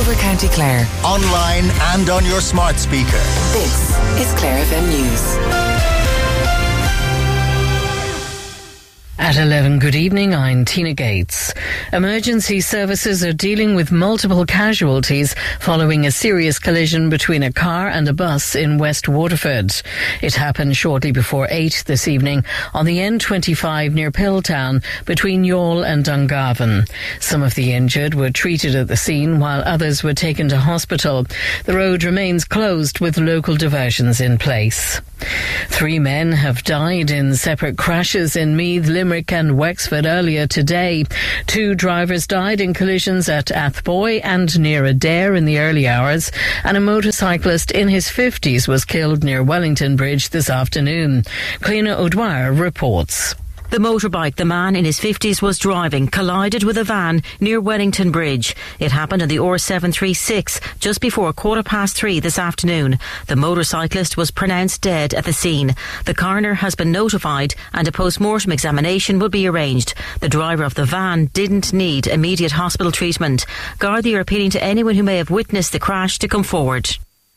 over County Clare. Online and on your smart speaker. This is Clare FM News. At 11, good evening, I'm Tina Gates. Emergency services are dealing with multiple casualties following a serious collision between a car and a bus in West Waterford. It happened shortly before 8 this evening on the N25 near Pilltown between Youghal and Dungarvan. Some of the injured were treated at the scene while others were taken to hospital. The road remains closed with local diversions in place. 3 men have died in separate crashes in Meath, Limerick and Wexford earlier today. 2 drivers died in collisions at Athboy and near Adair in the early hours, and a motorcyclist in his 50s was killed near Wellington Bridge this afternoon. Cliona O'Dwyer reports. The motorbike the man in his 50s was driving collided with a van near Wellington Bridge. It happened on the R736 just before 3:15 this afternoon. The motorcyclist was pronounced dead at the scene. The coroner has been notified and a post-mortem examination will be arranged. The driver of the van didn't need immediate hospital treatment. Gardaí are appealing to anyone who may have witnessed the crash to come forward.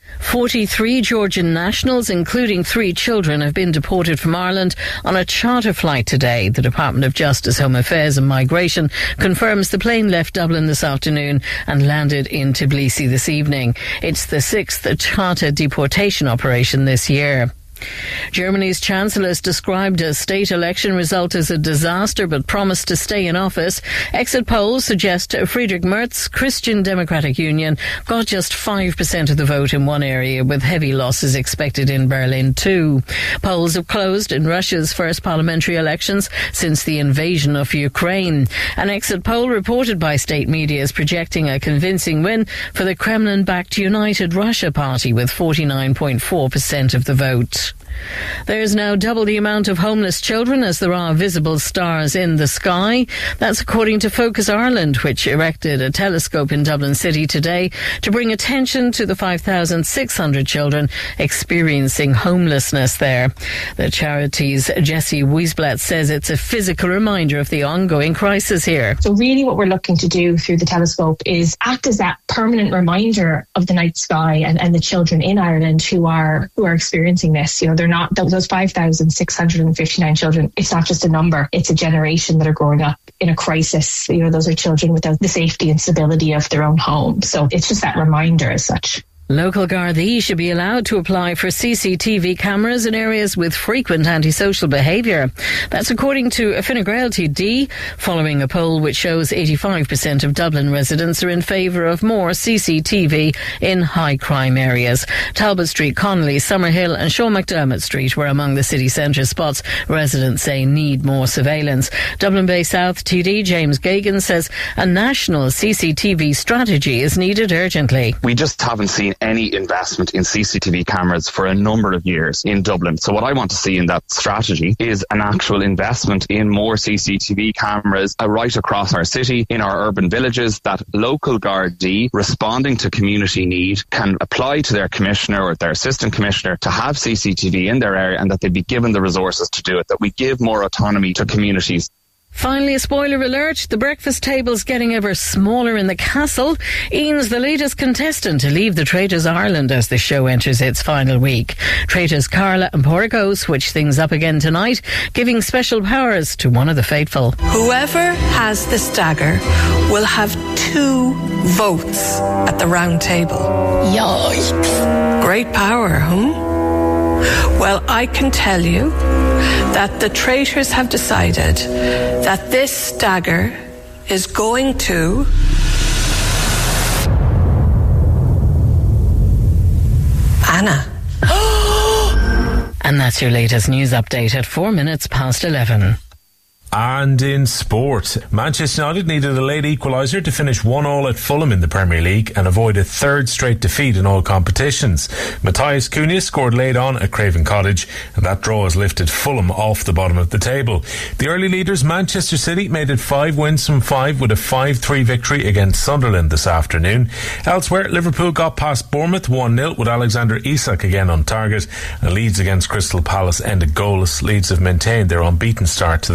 43 Georgian nationals, including 3 children, have been deported from Ireland on a charter flight today. The Department of Justice, Home Affairs and Migration confirms the plane left Dublin this afternoon and landed in Tbilisi this evening. It's the 6th charter deportation operation this year. Germany's Chancellor has described a state election result as a disaster but promised to stay in office. Exit polls suggest Friedrich Merz's Christian Democratic Union got just 5% of the vote in one area, with heavy losses expected in Berlin too. Polls have closed in Russia's first parliamentary elections since the invasion of Ukraine. An exit poll reported by state media is projecting a convincing win for the Kremlin-backed United Russia Party with 49.4% of the vote. There's now double the amount of homeless children as there are visible stars in the sky. That's according to Focus Ireland, which erected a telescope in Dublin City today to bring attention to the 5,600 children experiencing homelessness there. The charity's Jessie Wiesblatt says it's a physical reminder of the ongoing crisis here. So really what we're looking to do through the telescope is act as that permanent reminder of the night sky and the children in Ireland who are experiencing this. You know, they're not those 5,659 children. It's not just a number. It's a generation that are growing up in a crisis. You know, those are children without the safety and stability of their own home. So it's just that reminder as such. Local Gardaí should be allowed to apply for CCTV cameras in areas with frequent antisocial behaviour. That's according to Fine Gael TD, following a poll which shows 85% of Dublin residents are in favour of more CCTV in high crime areas. Talbot Street, Connolly, Summerhill and Sean McDermott Street were among the city centre spots residents say need more surveillance. Dublin Bay South TD James Gagan says a national CCTV strategy is needed urgently. We just haven't seen any investment in CCTV cameras for a number of years in Dublin. So what I want to see in that strategy is an actual investment in more CCTV cameras right across our city, in our urban villages, that local Gardaí, responding to community need, can apply to their commissioner or their assistant commissioner to have CCTV in their area, and that they be given the resources to do it, that we give more autonomy to communities. Finally, a spoiler alert. The breakfast table's getting ever smaller in the castle. Ian's the latest contestant to leave the Traitors Ireland as the show enters its final week. Traitors Carla and Porrico switch things up again tonight, giving special powers to one of the faithful. Whoever has the stagger will have 2 votes at the round table. Yikes. Great power, Well, I can tell you that the traitors have decided that this stagger is going to Anna. And that's your latest news update at 4 minutes past 11. And in sport, Manchester United needed a late equaliser to finish 1-1 at Fulham in the Premier League and avoid a 3rd straight defeat in all competitions. Matthias Cunha scored late on at Craven Cottage, and that draw has lifted Fulham off the bottom of the table. The early leaders, Manchester City, made it 5 wins from 5 with a 5-3 victory against Sunderland this afternoon. Elsewhere, Liverpool got past Bournemouth 1-0 with Alexander Isak again on target, and Leeds against Crystal Palace ended goalless. Leeds have maintained their unbeaten start to the campaign.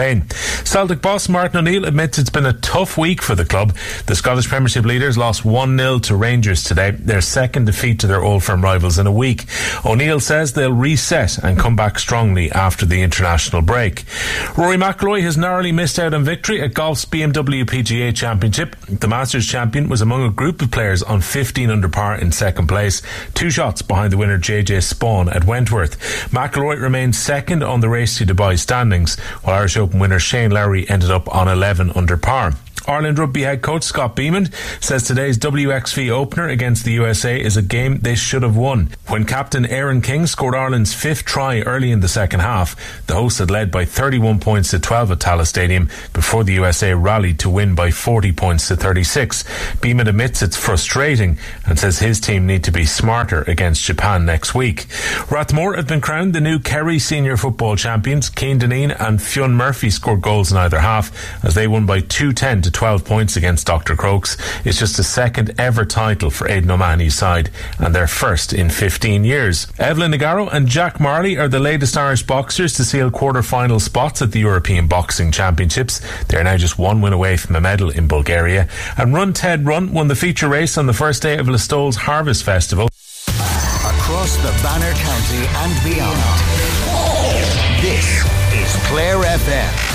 campaign. Celtic boss Martin O'Neill admits it's been a tough week for the club. The Scottish Premiership leaders lost 1-0 to Rangers today, their second defeat to their Old Firm rivals in a week. O'Neill says they'll reset and come back strongly after the international break. Rory McIlroy has narrowly missed out on victory at golf's BMW PGA Championship. The Masters champion was among a group of players on 15 under par in second place, 2 shots behind the winner JJ Spawn at Wentworth. McIlroy remained second on the Race to Dubai standings, while Irish Open winner Shane Lowry ended up on 11 under par. Ireland rugby head coach Scott Beamon says today's WXV opener against the USA is a game they should have won. When captain Aaron King scored Ireland's 5th try early in the second half, the hosts had led by 31 points to 12 at Tallaght Stadium before the USA rallied to win by 40 points to 36. Beamon admits it's frustrating and says his team need to be smarter against Japan next week. Rathmore have been crowned the new Kerry senior football champions. Cian Dineen and Fionn Murphy scored goals in either half as they won by 2-10 to 12 points against Dr. Crokes. It's just the second ever title for Aidan O'Mahony's side and their first in 15 years. Evelyn Nagaro and Jack Marley are the latest Irish boxers to seal quarter-final spots at the European Boxing Championships. They are now just one win away from a medal in Bulgaria. And Run Ted Run won the feature race on the first day of Listowel's Harvest Festival. Across the Banner County and beyond. This is Clare FM.